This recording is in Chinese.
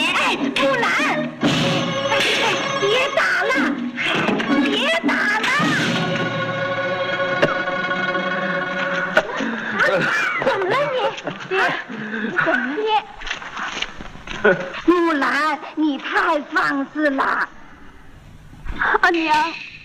哎，木兰，别打了，别打了！怎么了你？怎么了？木兰，你太放肆了！ 阿娘。